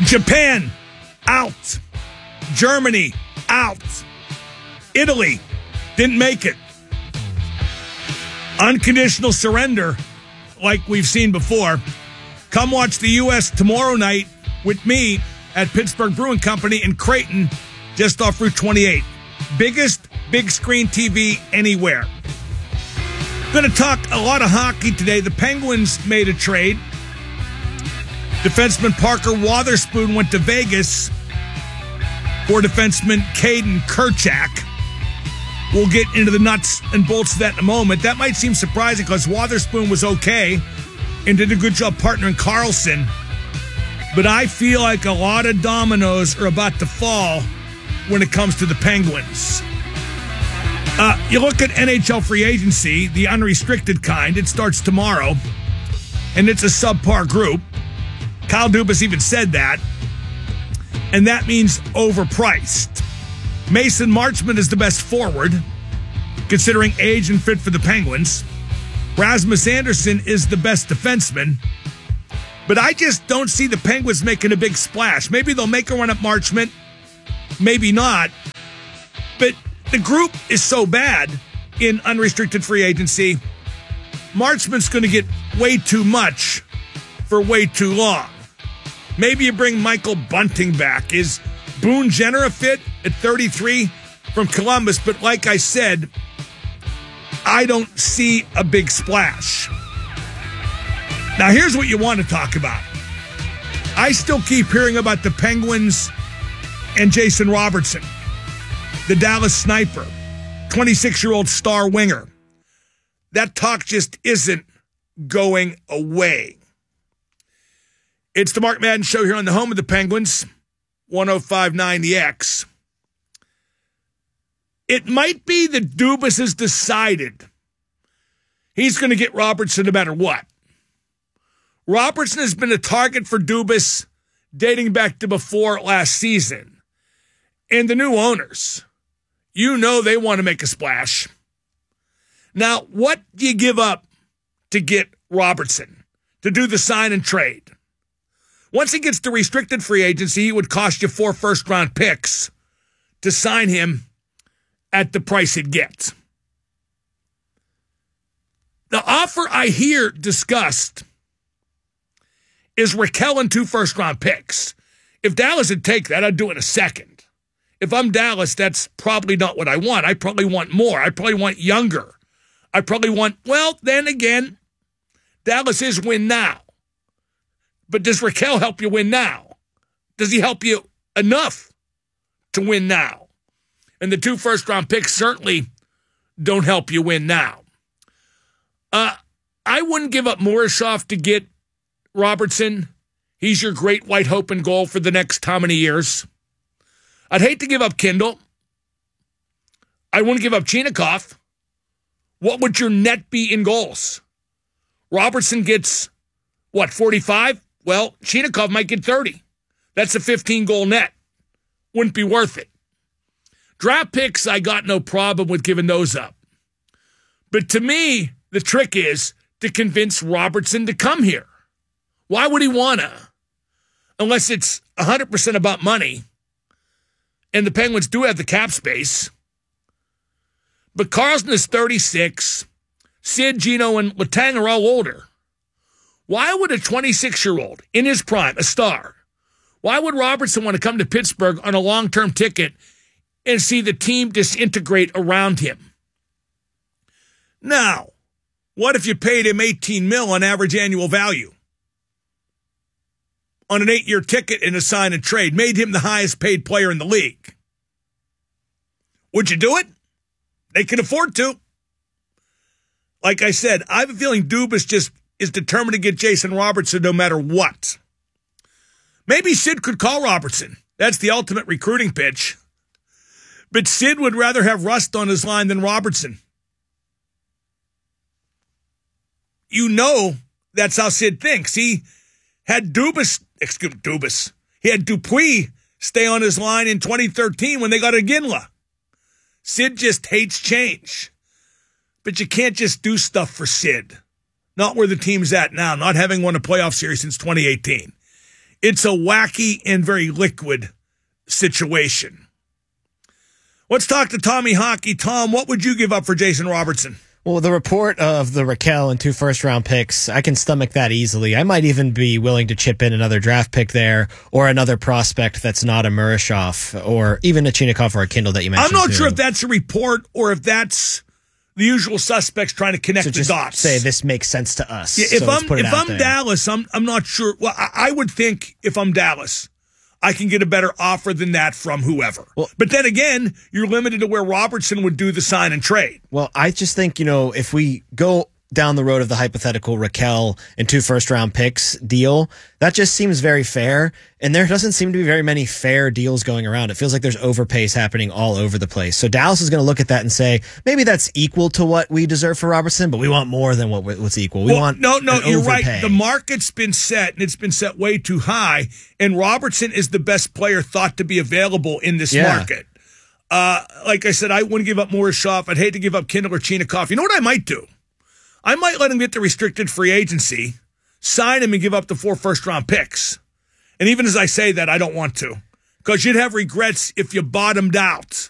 Japan, out. Germany, out. Italy, didn't make it. Unconditional surrender, like we've seen before. Come watch the U.S. tomorrow night with me at Pittsburgh Brewing Company in Creighton, just off Route 28. Biggest big screen TV anywhere. Going to talk a lot of hockey today. The Penguins made a trade. Defenseman Parker Wotherspoon went to Vegas for defenseman Caden Kerchak. We'll get into the nuts and bolts of that in a moment. That might seem surprising because Wotherspoon was okay and did a good job partnering Carlson. But I feel like a lot of dominoes are about to fall when it comes to the Penguins. You look at NHL free agency, the unrestricted kind. It starts tomorrow, and it's a subpar group. Kyle Dubas even said that, and that means overpriced. Mason Marchment is the best forward, considering age and fit for the Penguins. Rasmus Anderson is the best defenseman, but I just don't see the Penguins making a big splash. Maybe they'll make a run at Marchment, maybe not, but the group is so bad in unrestricted free agency, Marchment's going to get way too much for way too long. Maybe you bring Michael Bunting back. Is Boone Jenner a fit at 33 from Columbus? But like I said, I don't see a big splash. Now, here's what you want to talk about. I still keep hearing about the Penguins and Jason Robertson, the Dallas Sniper, 26-year-old star winger. That talk just isn't going away. It's the Mark Madden Show here on the home of the Penguins, 105.9 The X. It might be that Dubas has decided he's going to get Robertson no matter what. Robertson has been a target for Dubas dating back to before last season. And the new owners, you know they want to make a splash. Now, what do you give up to get Robertson, to do the sign and trade? Once he gets to restricted free agency, it would cost you 4 first-round picks to sign him at the price it gets. The offer I hear discussed is Raquel and 2 first-round picks. If Dallas would take that, I'd do it in a second. If I'm Dallas, that's probably not what I want. I probably want more. I probably want younger. I probably want, well, then again, Dallas is win now. But does Raquel help you win now? Does he help you enough to win now? And the 2 first-round picks certainly don't help you win now. I wouldn't give up Morishov to get Robertson. He's your great white hope and goal for the next how many years? I'd hate to give up Kindle. I wouldn't give up Chinakhov. What would your net be in goals? Robertson gets, 45? Well, Chinakhov might get 30. That's a 15-goal net. Wouldn't be worth it. Draft picks, I got no problem with giving those up. But to me, the trick is to convince Robertson to come here. Why would he want to? Unless it's 100% about money. And the Penguins do have the cap space. But Carlson is 36. Sid, Gino, and Letang are all older. Why would a 26-year-old, in his prime, a star, why would Robertson want to come to Pittsburgh on a long-term ticket and see the team disintegrate around him? Now, what if you paid him $18 million on average annual value on an 8-year ticket in a sign and trade, made him the highest paid player in the league? Would you do it? They can afford to. Like I said, I have a feeling Dubas just is determined to get Jason Robertson no matter what. Maybe Sid could call Robertson. That's the ultimate recruiting pitch. But Sid would rather have Rust on his line than Robertson. You know that's how Sid thinks. He had he had Dupuis stay on his line in 2013 when they got Iginla. Sid just hates change. But you can't just do stuff for Sid. Not where the team's at now, not having won a playoff series since 2018. It's a wacky and very liquid situation. Let's talk to Tommy Hockey. Tom, what would you give up for Jason Robertson? Well, the report of the Raquel and 2 first-round picks, I can stomach that easily. I might even be willing to chip in another draft pick there or another prospect that's not a Murashov or even a Chinakhov or a Kindle that you mentioned. I'm not sure if that's a report or if that's the usual suspects trying to connect the dots. Say this makes sense to us. Yeah, if I'm Dallas, I'm not sure. Well, I would think if I'm Dallas, I can get a better offer than that from whoever. Well, but then again, you're limited to where Robertson would do the sign and trade. Well, I just think, if we go down the road of the hypothetical Raquel and 2 first-round picks deal, that just seems very fair. And there doesn't seem to be very many fair deals going around. It feels like there's overpays happening all over the place. So Dallas is going to look at that and say, maybe that's equal to what we deserve for Robertson, but we want more than what's equal. No, you're right. The market's been set, and it's been set way too high. And Robertson is the best player thought to be available in this market. Like I said, I wouldn't give up Murashov. I'd hate to give up Kindle or Chinakhov. You know what I might do? I might let him get the restricted free agency, sign him, and give up the 4 first-round picks. And even as I say that, I don't want to, because you'd have regrets if you bottomed out.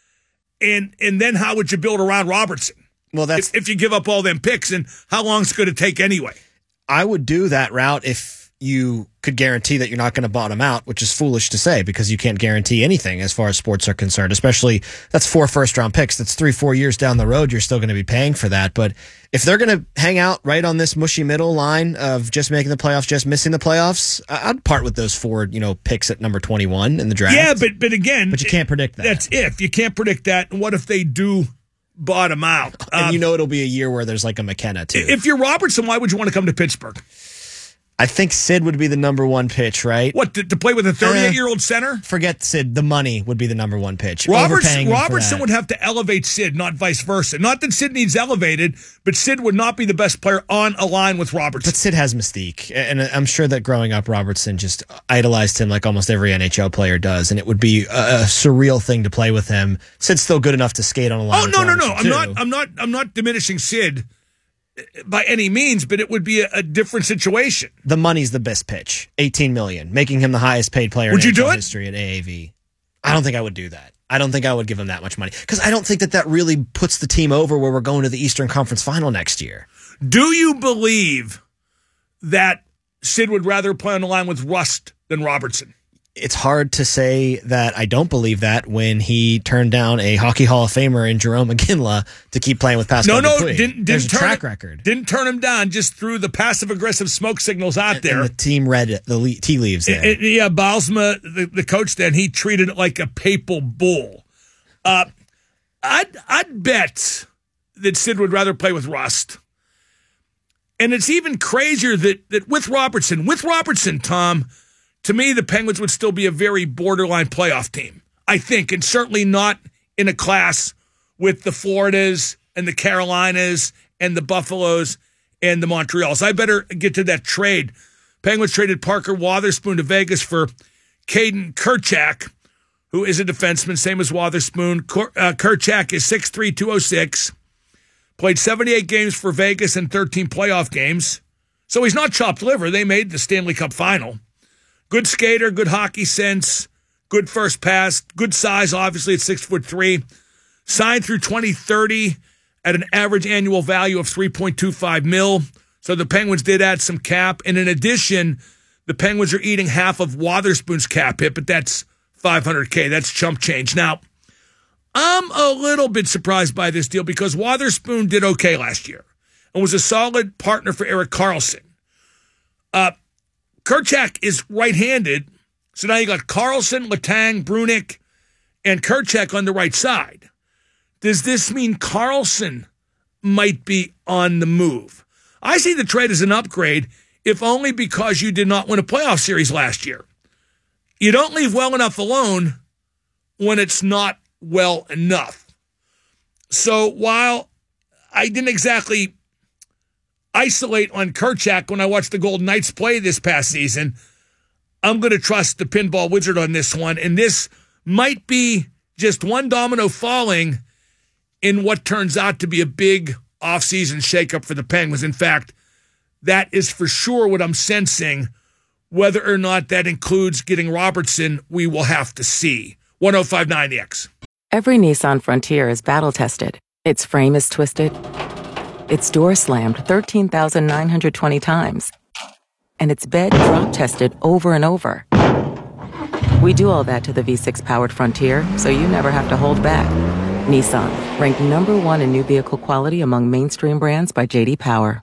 And then how would you build around Robertson? Well, that's if you give up all them picks, and how long is it going to take anyway? I would do that route if you could guarantee that you're not going to bottom out, which is foolish to say because you can't guarantee anything as far as sports are concerned, especially that's 4 first-round picks. That's 3-4 years down the road. You're still going to be paying for that. But if they're going to hang out right on this mushy middle line of just making the playoffs, just missing the playoffs, I'd part with those 4, picks at number 21 in the draft. Yeah, but again, but you can't predict that. That's if you can't predict that. And what if they do bottom out? And it'll be a year where there's like a McKenna too. If you're Robertson, why would you want to come to Pittsburgh? I think Sid would be the number 1 pitch, right? What, to play with a 38-year-old center? Forget Sid. The money would be the number 1 pitch. Robertson would have to elevate Sid, not vice versa. Not that Sid needs elevated, but Sid would not be the best player on a line with Robertson. But Sid has mystique, and I'm sure that growing up, Robertson just idolized him like almost every NHL player does, and it would be a surreal thing to play with him. Sid's still good enough to skate on a line. Oh, no. I'm not diminishing Sid by any means, but it would be a different situation. The money's the best pitch. $18 million, making him the highest paid player in NHL history at AAV. I don't think I would do that. I don't think I would give him that much money because I don't think that really puts the team over where we're going to the Eastern Conference Final next year. Do you believe that Sid would rather play on the line with Rust than Robertson? It's hard to say that I don't believe that when he turned down a Hockey Hall of Famer in Jerome McGinley to keep playing with Pascal Dupuis. Didn't track record. Didn't turn him down, just threw the passive-aggressive smoke signals out there. And the team read the tea leaves there. Balsma, the coach then, he treated it like a papal bull. I'd bet that Sid would rather play with Rust. And it's even crazier that with Robertson, Tom, to me, the Penguins would still be a very borderline playoff team, I think, and certainly not in a class with the Floridas and the Carolinas and the Buffaloes and the Montreals. I better get to that trade. Penguins traded Parker Wotherspoon to Vegas for Caden Kerchak, who is a defenseman, same as Wotherspoon. Kerchak is 6'3", 206, played 78 games for Vegas and 13 playoff games. So he's not chopped liver. They made the Stanley Cup final. Good skater, good hockey sense, good first pass, good size, obviously at 6'3". Signed through 2030 at an average annual value of $3.25 million. So the Penguins did add some cap. And in addition, the Penguins are eating half of Wotherspoon's cap hit, but that's $500K. That's chump change. Now, I'm a little bit surprised by this deal because Wotherspoon did okay last year and was a solid partner for Erik Karlsson. Kerchak is right-handed, so now you got Karlsson, Letang, Brunick, and Kerchak on the right side. Does this mean Karlsson might be on the move? I see the trade as an upgrade, if only because you did not win a playoff series last year. You don't leave well enough alone when it's not well enough. So while I didn't exactly isolate on Kerchak when I watched the Golden Knights play this past season, I'm going to trust the pinball wizard on this one. And this might be just one domino falling in what turns out to be a big offseason shakeup for the Penguins. In fact, that is for sure what I'm sensing Whether or not that includes getting Robertson, we will have to see. 105.9 The X. Every Nissan Frontier is battle-tested. Its frame is twisted. Its door slammed 13,920 times. And its bed drop-tested over and over. We do all that to the V6-powered Frontier, so you never have to hold back. Nissan, ranked number 1 in new vehicle quality among mainstream brands by J.D. Power.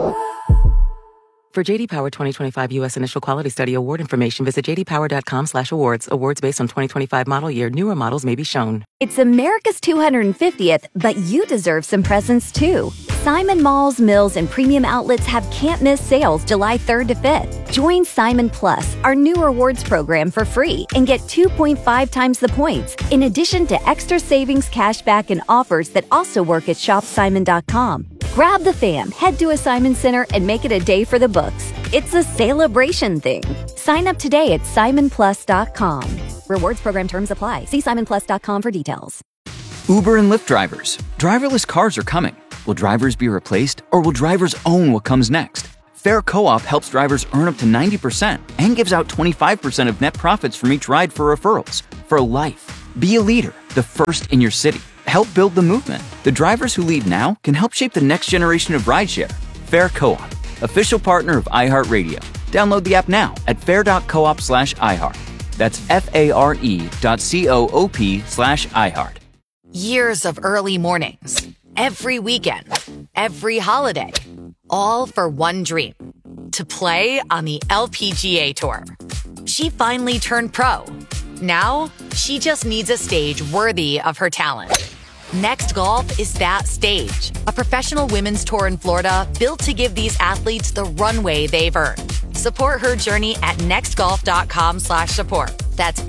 For J.D. Power 2025 U.S. Initial Quality Study Award information, visit jdpower.com/awards. Awards based on 2025 model year. Newer models may be shown. It's America's 250th, but you deserve some presents too. Simon Malls, Mills, and premium outlets have can't-miss sales July 3rd to 5th. Join Simon Plus, our new rewards program, for free and get 2.5 times the points, in addition to extra savings, cashback, and offers that also work at shopsimon.com. Grab the fam, head to a Simon Center, and make it a day for the books. It's a celebration thing. Sign up today at simonplus.com. Rewards program terms apply. See simonplus.com for details. Uber and Lyft drivers. Driverless cars are coming. Will drivers be replaced, or will drivers own what comes next? Fair Co-op helps drivers earn up to 90% and gives out 25% of net profits from each ride for referrals. For life. Be a leader, the first in your city. Help build the movement. The drivers who lead now can help shape the next generation of rideshare. Fair Co-op, official partner of iHeartRadio. Download the app now at fair.coop/iHeart. That's FARE.coop/iHeart. Years of early mornings, every weekend, every holiday, all for one dream: to play on the LPGA Tour. She finally turned pro. Now, she just needs a stage worthy of her talent. Next Golf is that stage, a professional women's tour in Florida built to give these athletes the runway they've earned. Support her journey at nextgolf.com/support. That's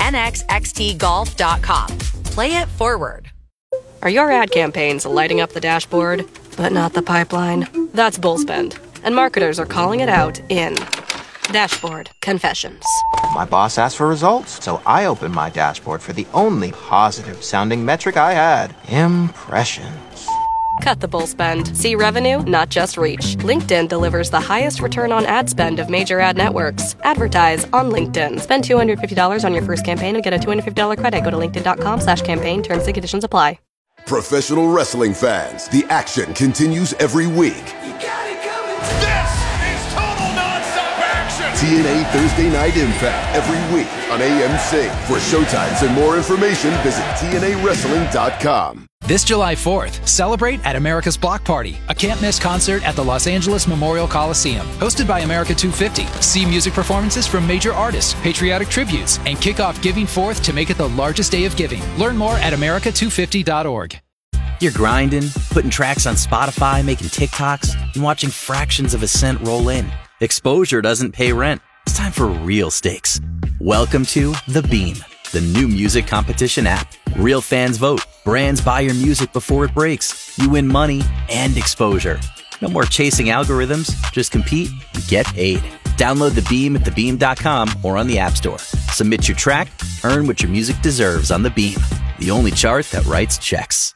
nxxtgolf.com. Play it forward. Are your ad campaigns lighting up the dashboard, but not the pipeline? That's Bullspend, and marketers are calling it out in Dashboard Confessions. My boss asked for results, so I opened my dashboard for the only positive-sounding metric I had: impressions. Cut the bull spend. See revenue, not just reach. LinkedIn delivers the highest return on ad spend of major ad networks. Advertise on LinkedIn. Spend $250 on your first campaign and get a $250 credit. Go to linkedin.com/campaign. Terms and conditions apply. Professional wrestling fans, the action continues every week. You got it coming. This is total nonstop action. TNA Thursday Night Impact every week on AMC. For showtimes and more information, visit TNAWrestling.com. This July 4th, celebrate at America's Block Party, a can't-miss concert at the Los Angeles Memorial Coliseum. Hosted by America 250. See music performances from major artists, patriotic tributes, and kick off Giving Forth to make it the largest day of giving. Learn more at america250.org. You're grinding, putting tracks on Spotify, making TikToks, and watching fractions of a cent roll in. Exposure doesn't pay rent. It's time for real stakes. Welcome to The Beam, the new music competition app. Real fans vote. Brands buy your music before it breaks. You win money and exposure. No more chasing algorithms. Just compete and get paid. Download The Beam at thebeam.com or on the App Store. Submit your track. Earn what your music deserves on The Beam, the only chart that writes checks.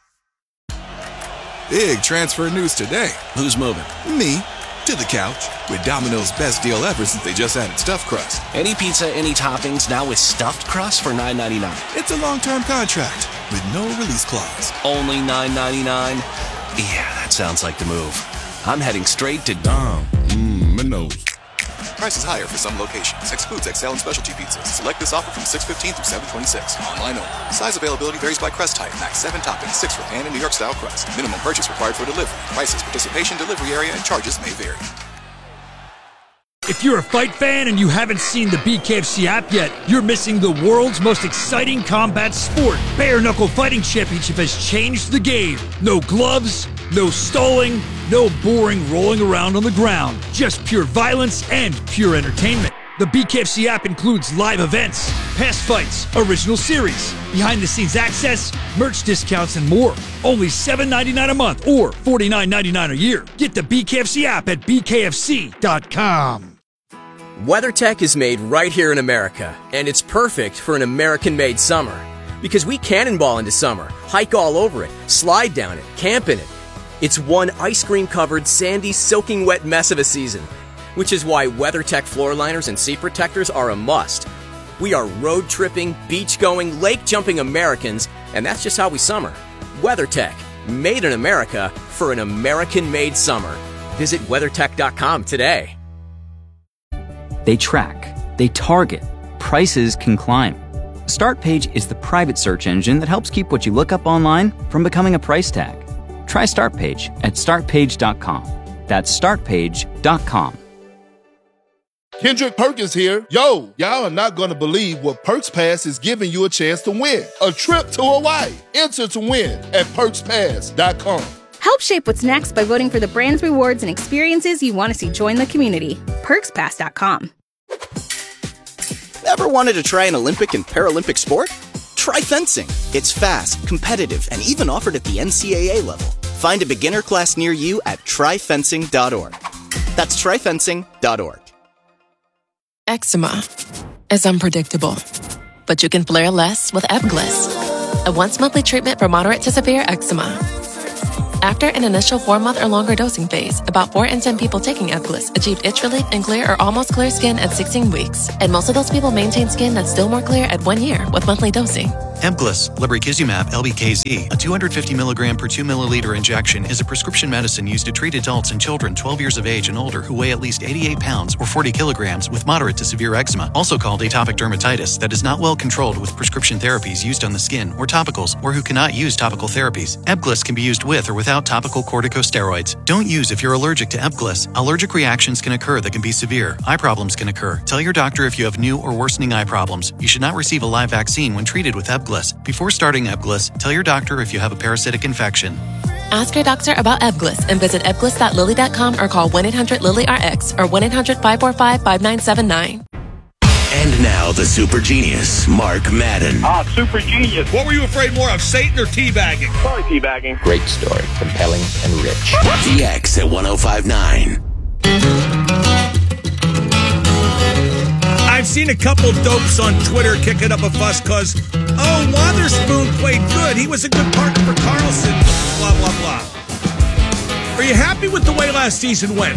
Big transfer news today. Who's moving? Me. To the couch. With Domino's best deal ever since they just added stuffed crust. Any pizza, any toppings, now with stuffed crust for $9.99. It's a long-term contract with no release clause. Only $9.99? Yeah, that sounds like the move. I'm heading straight to Domino's. Price is higher for some locations. Excludes XL and specialty pizzas. Select this offer from 6/15 through 7/26. Online only. Size availability varies by crust type. Max 7 toppings, 6 for pan and New York style crust. Minimum purchase required for delivery. Prices, participation, delivery area, and charges may vary. If you're a fight fan and you haven't seen the BKFC app yet, you're missing the world's most exciting combat sport. Bare Knuckle Fighting Championship has changed the game. No gloves, no stalling, no boring rolling around on the ground. Just pure violence and pure entertainment. The BKFC app includes live events, past fights, original series, behind-the-scenes access, merch discounts, and more. Only $7.99 a month or $49.99 a year. Get the BKFC app at bkfc.com. WeatherTech is made right here in America, and it's perfect for an American-made summer. Because we cannonball into summer, hike all over it, slide down it, camp in it. It's one ice cream-covered, sandy, soaking wet mess of a season. which is why WeatherTech floor liners and seat protectors are a must. We are road tripping, beach going, lake jumping Americans, and that's just how we summer. WeatherTech, made in America for an American-made summer. Visit WeatherTech.com today. They track, they target, prices can climb. StartPage is the private search engine that helps keep what you look up online from becoming a price tag. Try StartPage at startpage.com. That's startpage.com. Kendrick Perkins here. Yo, y'all are not going to believe what Perks Pass is giving you a chance to win. A trip to Hawaii. Enter to win at perkspass.com. Help shape what's next by voting for the brands, rewards, and experiences you want to see join the community. perkspass.com. Ever wanted to try an Olympic and Paralympic sport? Try fencing. It's fast, competitive, and even offered at the NCAA level. Find a beginner class near you at tryfencing.org. That's tryfencing.org. Eczema is unpredictable, but you can flare less with Ebglyss, a once-monthly treatment for moderate to severe eczema. After an initial 4-month or longer dosing phase, about 4 in 10 people taking Ebglyss achieved itch relief and clear or almost clear skin at 16 weeks. And most of those people maintain skin that's still more clear at 1 year with monthly dosing. Ebglyss, lebrikizumab LBKZ, a 250 milligram per 2 milliliter injection, is a prescription medicine used to treat adults and children 12 years of age and older who weigh at least 88 pounds or 40 kilograms with moderate to severe eczema, also called atopic dermatitis, that is not well controlled with prescription therapies used on the skin or topicals, or who cannot use topical therapies. Ebglyss can be used with or without topical corticosteroids. Don't use if you're allergic to Ebglyss. Allergic reactions can occur that can be severe. Eye problems can occur. Tell your doctor if you have new or worsening eye problems. You should not receive a live vaccine when treated with Ebglyss. Before starting Ebglyss, tell your doctor if you have a parasitic infection. Ask your doctor about Ebglyss and visit ebglyss.lilly.com or call 1-800-LILY-RX or 1-800-545-5979. And now the super genius, Mark Madden. Super genius. What were you afraid more of, Satan or teabagging? Probably teabagging. Great story, compelling and rich. The X at 105.9. I've seen a couple dopes on Twitter kicking up a fuss because, Wotherspoon played good. He was a good partner for Carlson, blah, blah, blah. Are you happy with the way last season went?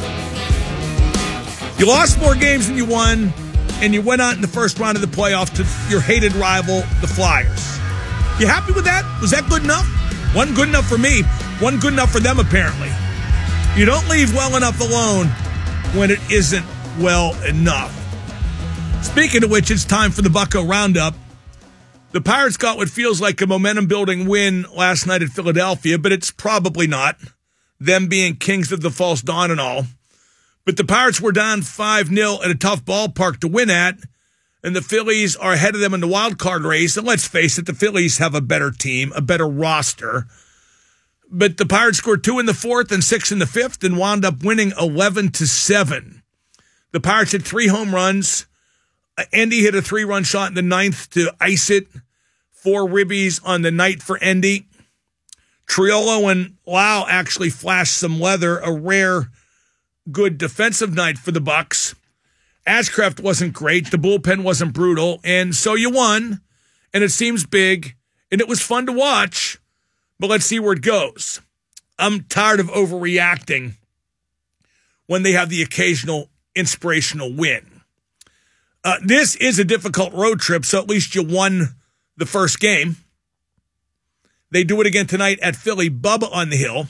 You lost more games than you won, and you went out in the first round of the playoff to your hated rival, the Flyers. You happy with that? Was that good enough? Wasn't good enough for me. Wasn't good enough for them, apparently. You don't leave well enough alone when it isn't well enough. Speaking of which, it's time for the Bucko Roundup. The Pirates got what feels like a momentum-building win last night at Philadelphia, but it's probably not, them being kings of the false dawn and all. But the Pirates were down 5-0 at a tough ballpark to win at, and the Phillies are ahead of them in the wild card race. And let's face it, the Phillies have a better team, a better roster. But the Pirates scored 2 in the fourth and 6 in the fifth and wound up winning 11-7. The Pirates had 3 home runs. Endy hit a 3-run shot in the ninth to ice it. 4 ribbies on the night for Endy. Triolo and Lau actually flashed some leather, a rare good defensive night for the Bucks. Ashcraft wasn't great. The bullpen wasn't brutal. And so you won, and it seems big, and it was fun to watch, but let's see where it goes. I'm tired of overreacting when they have the occasional inspirational win. This is a difficult road trip, so at least you won the first game. They do it again tonight at Philly. Bubba on the hill.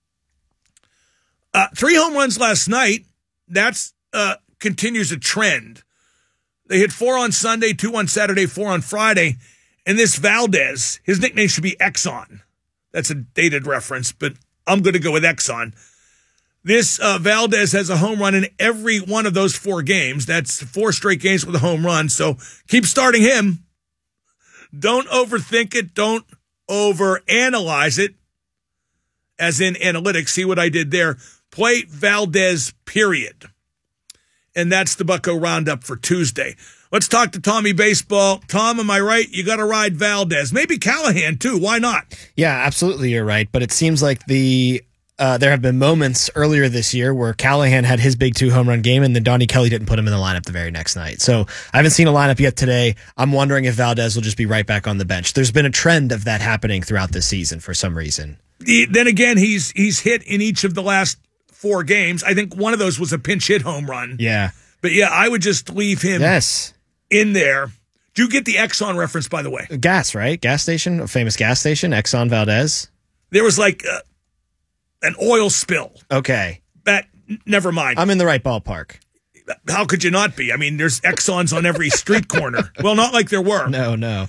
3 home runs last night. That's continues a trend. They hit 4 on Sunday, 2 on Saturday, 4 on Friday. And this Valdez, his nickname should be Exxon. That's a dated reference, but I'm going to go with Exxon. This Valdez has a home run in every one of those 4 games. That's 4 straight games with a home run. So keep starting him. Don't overthink it. Don't overanalyze it. As in analytics. See what I did there. Play Valdez, period. And that's the Bucko Roundup for Tuesday. Let's talk to Tommy Baseball. Tom, am I right? You got to ride Valdez. Maybe Callahan, too. Why not? Yeah, absolutely, you're right. But it seems like there have been moments earlier this year where Callahan had his big 2 home run game and then Donnie Kelly didn't put him in the lineup the very next night. So I haven't seen a lineup yet today. I'm wondering if Valdez will just be right back on the bench. There's been a trend of that happening throughout this season for some reason. Then again, he's hit in each of the last 4 games. I think one of those was a pinch hit home run. Yeah. But yeah, I would just leave him in there. Do you get the Exxon reference, by the way? Gas, right? Gas station, a famous gas station, Exxon Valdez. There was like an oil spill. Okay. Never mind. I'm in the right ballpark. How could you not be? I mean, there's Exxons on every street corner. Well, not like there were. No.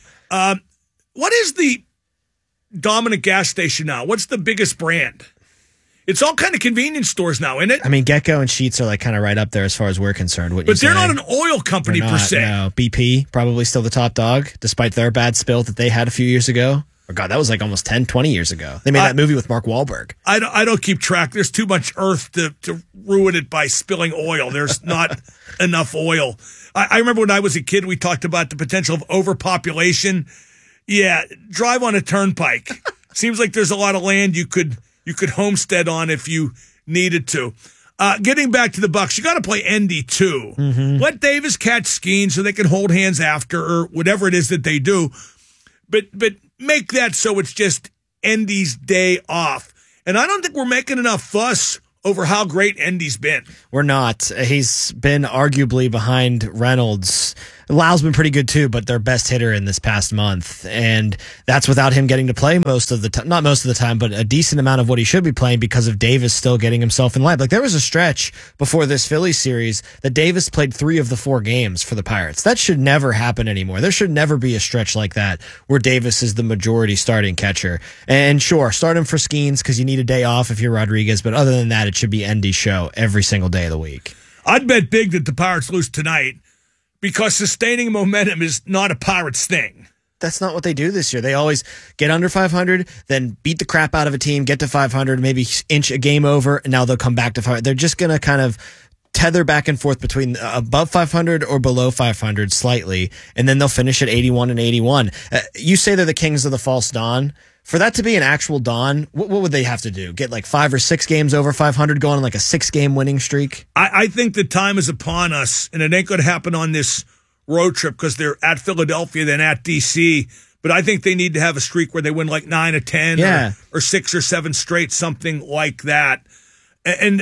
What is the dominant gas station now? What's the biggest brand? It's all kind of convenience stores now, isn't it? I mean, Gecko and Sheetz are like kind of right up there as far as we're concerned. But they're not an oil company per se. No, BP probably still the top dog, despite their bad spill that they had a few years ago. Oh, God, that was like almost 10, 20 years ago. They made that movie with Mark Wahlberg. I don't keep track. There's too much earth to ruin it by spilling oil. There's not enough oil. I remember when I was a kid, we talked about the potential of overpopulation. Yeah, drive on a turnpike. Seems like there's a lot of land you could homestead on if you needed to. Getting back to the Bucks, you got to play Endy too. Mm-hmm. Let Davis catch Skeens so they can hold hands after or whatever it is that they do. But make that so it's just Endy's day off. And I don't think we're making enough fuss over how great Endy's been. We're not. He's been arguably behind Reynolds. Lau's been pretty good too, but their best hitter in this past month. And that's without him getting to play most of the time. Not most of the time, but a decent amount of what he should be playing because of Davis still getting himself in line. Like there was a stretch before this Phillies series that Davis played 3 of the 4 games for the Pirates. That should never happen anymore. There should never be a stretch like that where Davis is the majority starting catcher. And sure, start him for Skeens because you need a day off if you're Rodriguez. But other than that, it should be Endy's show every single day of the week. I'd bet big that the Pirates lose tonight. Because sustaining momentum is not a Pirates thing. That's not what they do this year. They always get under 500, then beat the crap out of a team, get to 500, maybe inch a game over, and now they'll come back to 500. They're just going to kind of tether back and forth between above 500 or below 500 slightly, and then they'll finish at 81 and 81. You say they're the kings of the false dawn. For that to be an actual dawn, what would they have to do? Get like 5 or 6 games over 500 going on like a 6-game winning streak? I think the time is upon us, and it ain't going to happen on this road trip because they're at Philadelphia, then at D.C., but I think they need to have a streak where they win like 9 or 10 or 6 or 7 straight, something like that. And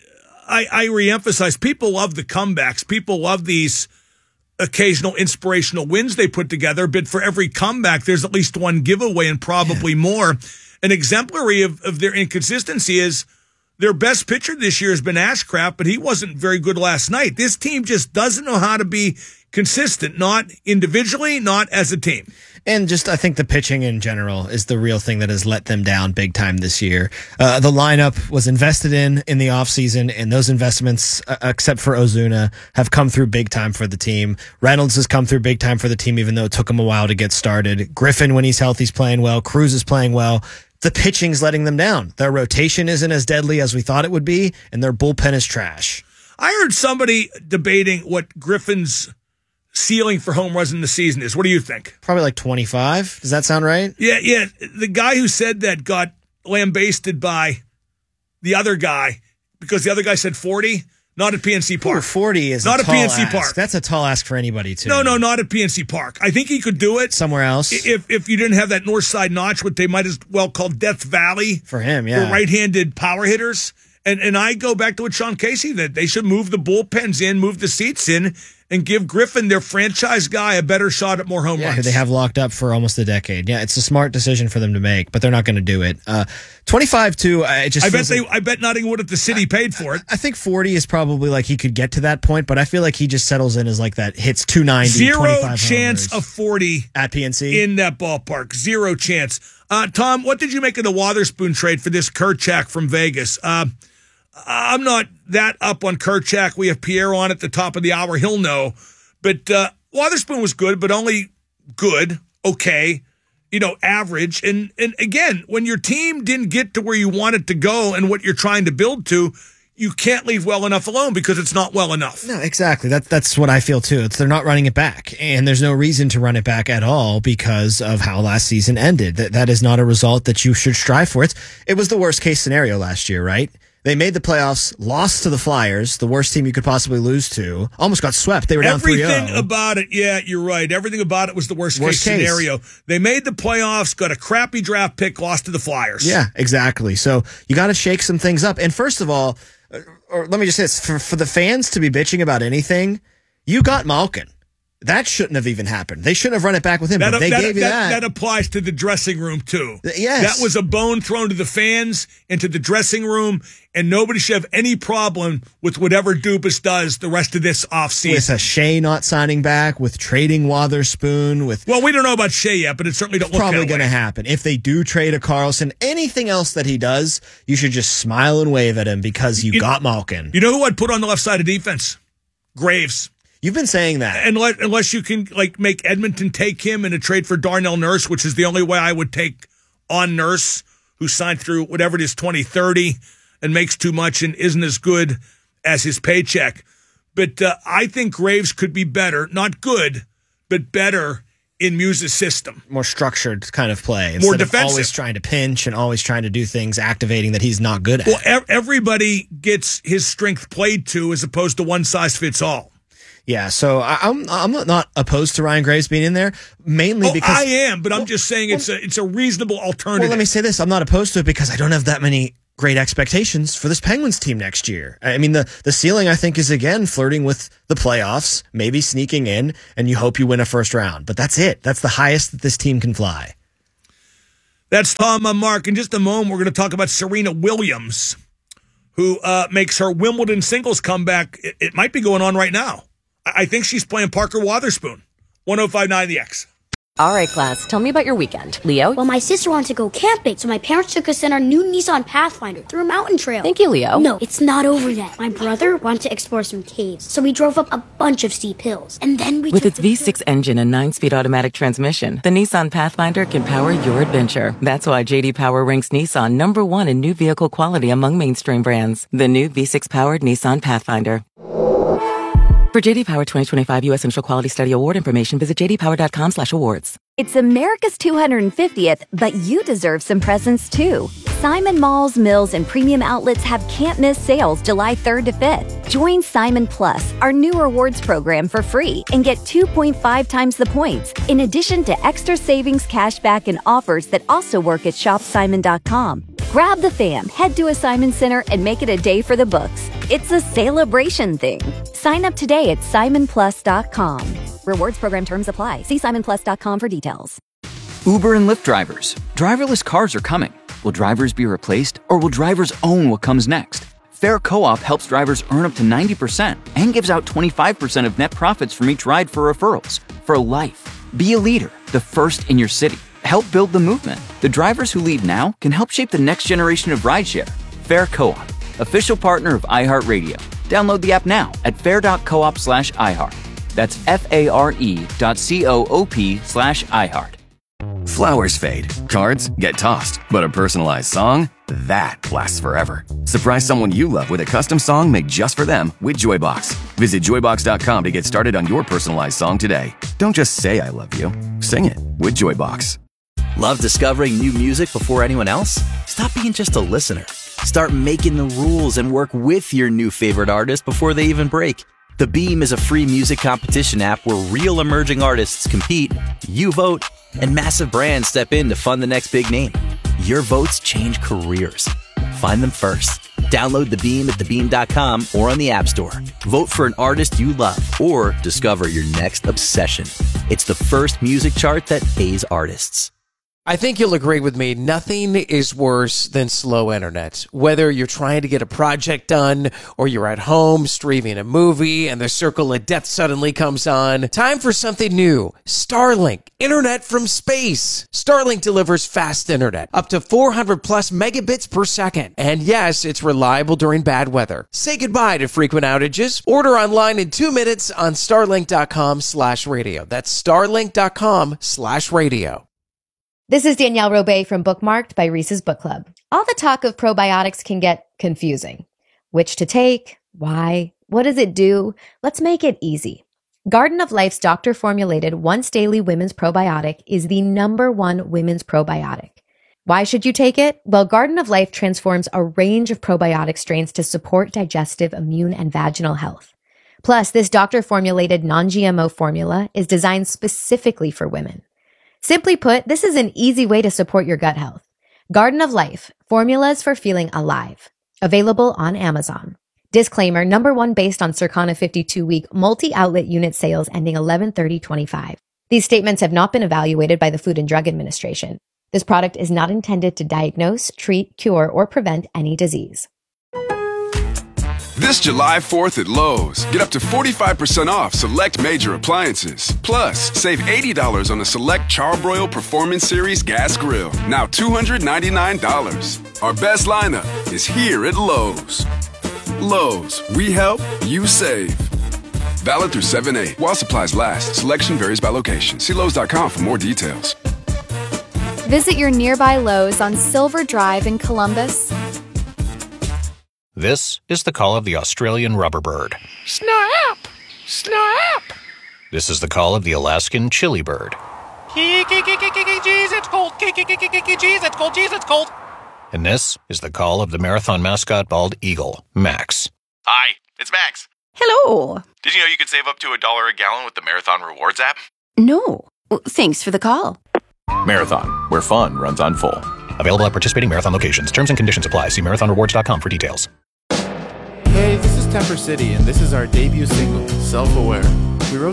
I reemphasize, people love the comebacks. People love these occasional inspirational wins they put together, but for every comeback, there's at least one giveaway and probably more. An exemplary of their inconsistency is their best pitcher this year has been Ashcraft, but he wasn't very good last night. This team just doesn't know how to be consistent, not individually, not as a team. And just, I think the pitching in general is the real thing that has let them down big time this year. The lineup was invested in the offseason, and those investments, except for Ozuna, have come through big time for the team. Reynolds has come through big time for the team, even though it took him a while to get started. Griffin, when he's healthy, is playing well. Cruz is playing well. The pitching's letting them down. Their rotation isn't as deadly as we thought it would be, and their bullpen is trash. I heard somebody debating what Griffin's ceiling for home runs in the season is. What do you think? Probably like 25. Does that sound right? Yeah. The guy who said that got lambasted by the other guy because the other guy said 40. Not at PNC Park. 40 is not a tall at PNC ask. Park. That's a tall ask for anybody, too. No, not at PNC Park. I think he could do it somewhere else. If you didn't have that north side notch, what they might as well call Death Valley for him, yeah. For right-handed power hitters. And I go back to what Sean Casey that they should move the bullpens in, move the seats in, and give Griffin, their franchise guy, a better shot at more home runs. Who they have locked up for almost a decade. Yeah, it's a smart decision for them to make, but they're not going to do it. 25-2, I bet Nottingham Wood at the city paid for it. I think 40 is probably like he could get to that point, but I feel like he just settles in as like that hits 290, Zero chance of 40 at PNC in that ballpark. Zero chance. Tom, what did you make of the Wotherspoon trade for this Kerchak from Vegas? I'm not that up on Kerchak. We have Pierre on at the top of the hour. He'll know. But Wotherspoon was good, but only good, okay, average. And again, when your team didn't get to where you want it to go and what you're trying to build to, you can't leave well enough alone because it's not well enough. No, exactly. That's what I feel too. They're not running it back, and there's no reason to run it back at all because of how last season ended. That is not a result that you should strive for. It was the worst case scenario last year, right? They made the playoffs, lost to the Flyers, the worst team you could possibly lose to. Almost got swept. They were down 3-0. Everything about it, yeah, you're right. Everything about it was the worst case scenario. They made the playoffs, got a crappy draft pick, lost to the Flyers. Yeah, exactly. So you got to shake some things up. And first of all, or let me just say this, for the fans to be bitching about anything, you got Malkin. That shouldn't have even happened. They shouldn't have run it back with him, but they gave you that. That applies to the dressing room, too. Yes. That was a bone thrown to the fans and to the dressing room, and nobody should have any problem with whatever Dubas does the rest of this offseason. With a Shea not signing back, with trading Wotherspoon, with... Well, we don't know about Shea yet, but it certainly don't look probably going to happen. If they do trade a Carlson, anything else that he does, you should just smile and wave at him because you got Malkin. You know who I'd put on the left side of defense? Graves. You've been saying that. Unless you can make Edmonton take him in a trade for Darnell Nurse, which is the only way I would take on Nurse, who signed through whatever it is, 2030, and makes too much and isn't as good as his paycheck. But I think Graves could be better, not good, but better in Muse's system. More structured kind of play. More Instead defensive. Of always trying to pinch and always trying to do things, activating that he's not good at. Well, everybody gets his strength played to as opposed to one size fits all. Yeah, so I'm not opposed to Ryan Graves being in there, mainly because I am, but I'm just saying it's a reasonable alternative. Well, let me say this: I'm not opposed to it because I don't have that many great expectations for this Penguins team next year. I mean, the ceiling I think is again flirting with the playoffs, maybe sneaking in, and you hope you win a first round. But that's it. That's the highest that this team can fly. That's Tom and Mark. In just a moment, we're going to talk about Serena Williams, who makes her Wimbledon singles comeback. It might be going on right now. I think she's playing Parker Wotherspoon. 105.9 The X. All right, class. Tell me about your weekend. Leo? Well, my sister wanted to go camping, so my parents took us in our new Nissan Pathfinder through a mountain trail. Thank you, Leo. No, it's not over yet. My brother wanted to explore some caves, so we drove up a bunch of steep hills. And then we With its V6 engine and 9-speed automatic transmission, the Nissan Pathfinder can power your adventure. That's why J.D. Power ranks Nissan #1 in new vehicle quality among mainstream brands. The new V6-powered Nissan Pathfinder. For J.D. Power 2025 U.S. Central Quality Study Award information, visit jdpower.com/awards. It's America's 250th, but you deserve some presents too. Simon Malls, Mills, and Premium Outlets have can't-miss sales July 3rd to 5th. Join Simon Plus, our new rewards program, for free and get 2.5 times the points, in addition to extra savings, cashback, and offers that also work at shopsimon.com. Grab the fam, head to a Simon Center, and make it a day for the books. It's a celebration thing. Sign up today at simonplus.com. Rewards program terms apply. See simonplus.com for details. Uber and Lyft drivers. Driverless cars are coming. Will drivers be replaced, or will drivers own what comes next? Fair Co-op helps drivers earn up to 90% and gives out 25% of net profits from each ride for referrals. For life. Be a leader, the first in your city. Help build the movement. The drivers who lead now can help shape the next generation of rideshare. Fair Co-op, official partner of iHeartRadio. Download the app now at fair.coop/iHeart. That's FARE.coop/iHeart. Flowers fade, cards get tossed, but a personalized song, that lasts forever. Surprise someone you love with a custom song made just for them with Joybox. Visit joybox.com to get started on your personalized song today. Don't just say I love you, sing it with Joybox. Love discovering new music before anyone else? Stop being just a listener. Start making the rules and work with your new favorite artist before they even break. The Beam is a free music competition app where real emerging artists compete, you vote, and massive brands step in to fund the next big name. Your votes change careers. Find them first. Download The Beam at thebeam.com or on the App Store. Vote for an artist you love or discover your next obsession. It's the first music chart that pays artists. I think you'll agree with me. Nothing is worse than slow internet. Whether you're trying to get a project done or you're at home streaming a movie and the circle of death suddenly comes on, time for something new. Starlink, internet from space. Starlink delivers fast internet, up to 400 plus megabits per second. And yes, it's reliable during bad weather. Say goodbye to frequent outages. Order online in 2 minutes on starlink.com/radio. That's starlink.com/radio. This is Danielle Robay from Bookmarked by Reese's Book Club. All the talk of probiotics can get confusing. Which to take? Why? What does it do? Let's make it easy. Garden of Life's doctor-formulated once-daily women's probiotic is the #1 women's probiotic. Why should you take it? Well, Garden of Life transforms a range of probiotic strains to support digestive, immune, and vaginal health. Plus, this doctor-formulated non-GMO formula is designed specifically for women. Simply put, this is an easy way to support your gut health. Garden of Life, formulas for feeling alive. Available on Amazon. Disclaimer, number one based on Circana 52-week multi-outlet unit sales ending 11/30/25. These statements have not been evaluated by the Food and Drug Administration. This product is not intended to diagnose, treat, cure, or prevent any disease. This July 4th at Lowe's, get up to 45% off select major appliances. Plus, save $80 on a select Charbroil Performance Series gas grill, now $299. Our best lineup is here at Lowe's. Lowe's, we help, you save. Valid through 7/8 while supplies last. Selection varies by location. See Lowes.com for more details. Visit your nearby Lowe's on Silver Drive in Columbus. This is the call of the Australian rubberbird. Snap! Snap! This is the call of the Alaskan chili bird. Jeez, it's cold. Jeez, it's cold. Jeez, it's cold. And this is the call of the marathon mascot bald eagle, Max. Hi, it's Max. Hello. Did you know you could save up to $1 a gallon with the Marathon Rewards app? No. Thanks for the call. Marathon, where fun runs on full. Available at participating Marathon locations. Terms and conditions apply. See marathonrewards.com for details. Hey, this is Temper City, and this is our debut single, Self-Aware.